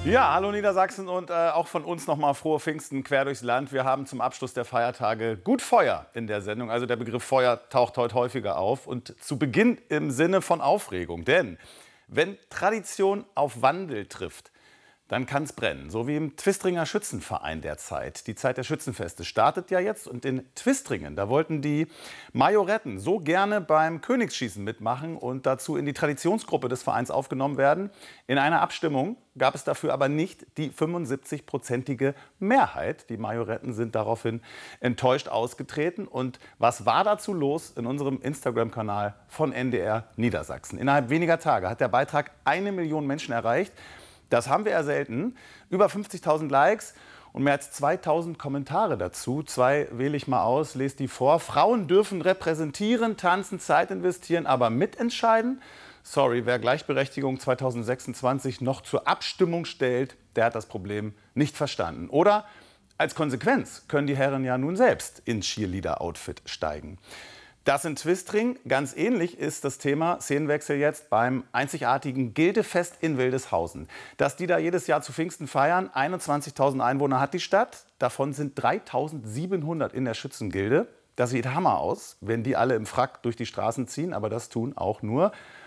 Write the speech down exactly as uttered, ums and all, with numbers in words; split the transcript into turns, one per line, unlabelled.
Ja, hallo Niedersachsen und äh, auch von uns nochmal frohe Pfingsten quer durchs Land. Wir haben zum Abschluss der Feiertage gut Feuer in der Sendung. Also der Begriff Feuer taucht heute häufiger auf und zu Beginn im Sinne von Aufregung. Denn wenn Tradition auf Wandel trifft, dann kann es brennen. So wie im Twistringer Schützenverein derzeit. Die Zeit der Schützenfeste startet ja jetzt. Und in Twistringen, da wollten die Majoretten so gerne beim Königsschießen mitmachen und dazu in die Traditionsgruppe des Vereins aufgenommen werden. In einer Abstimmung gab es dafür aber nicht die fünfundsiebzig-prozentige Mehrheit. Die Majoretten sind daraufhin enttäuscht ausgetreten. Und was war dazu los in unserem Instagram-Kanal von N D R Niedersachsen? Innerhalb weniger Tage hat der Beitrag eine Million Menschen erreicht. Das haben wir ja selten. Über fünfzigtausend Likes und mehr als zweitausend Kommentare dazu. Zwei wähle ich mal aus, lese die vor. Frauen dürfen repräsentieren, tanzen, Zeit investieren, aber mitentscheiden? Sorry, wer Gleichberechtigung zweitausendsechsundzwanzig noch zur Abstimmung stellt, der hat das Problem nicht verstanden. Oder als Konsequenz können die Herren ja nun selbst ins Cheerleader-Outfit steigen. Das in Twistring ganz ähnlich ist das Thema, Szenenwechsel jetzt, beim einzigartigen Gildefest in Wildeshausen. Dass die da jedes Jahr zu Pfingsten feiern, einundzwanzigtausend Einwohner hat die Stadt. Davon sind dreitausendsiebenhundert in der Schützengilde. Das sieht Hammer aus, wenn die alle im Frack durch die Straßen ziehen, aber das tun auch nur